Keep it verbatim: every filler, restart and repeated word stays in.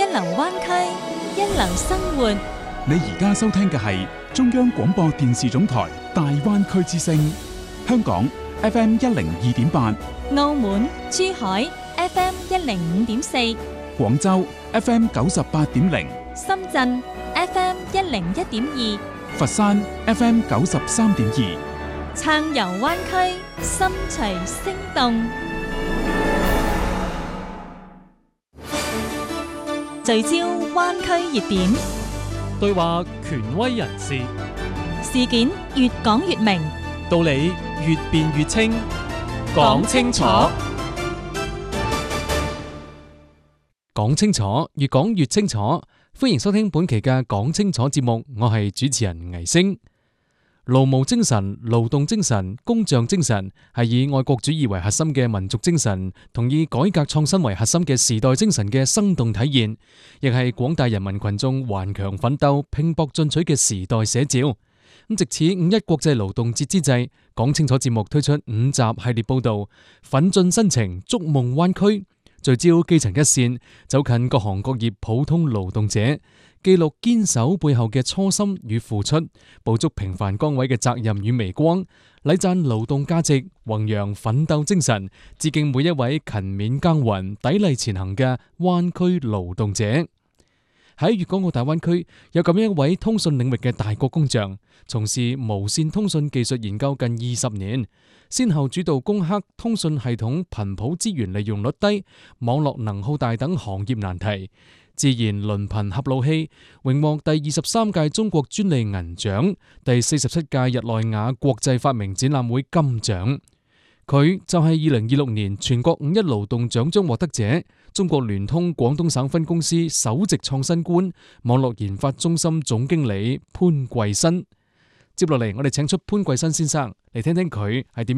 流灣區，一流生活。 你而家收聽嘅係中央廣播電視總台大灣區之聲，香港 F M 一零二點八， 澳門、珠海 F M 一零五點四， 廣州 F M 九十八點零， 深圳 F M 一零一點二， 佛山 F M 九十三點二。 撐遊灣區，心隨聲動。聚焦灣區熱點， 對話權威人士， 事件越講越明， 道理越辯越清，講清楚，講清楚，越講越清楚。歡迎收聽本期嘅講清楚節目，我係主持人倪星。勞務精神、勞動精神、工匠精神係以愛國主義為核心嘅民族精神，同以改革創新為核心嘅時代精神嘅生動體現，亦係廣大人民群眾頑強奮鬥、拼搏進取嘅時代寫照。咁藉此五一國際勞動節之際，講清楚節目推出五集系列報道，奮進新程，築夢灣區，聚焦基層一線，走近各行各業普通勞動者，記錄堅守背後嘅初心與付出，捕捉平凡崗位嘅責任與微光，禮讚勞動價值，弘揚奮鬥精神，致敬每一位勤勉耕耘、砥礪前行嘅灣區勞動者。喺粵港澳大灣區有咁樣一位通訊領域嘅大國工匠，從事無線通訊技術研究近二十年，先後主導攻克通訊系統頻譜資源利用率低、網絡能耗大等行業難題，自然鄰頻合路器榮獲第二十三屆中國專利銀獎、第四十七屆日內瓦國際發明展覽會金獎。佢就係二零二六年全國五一勞動獎章獲得者，中國聯通廣東省分公司首席創新官、網絡研發中心總經理潘貴新。接落嚟，我哋請出潘貴新先生嚟聽聽佢係點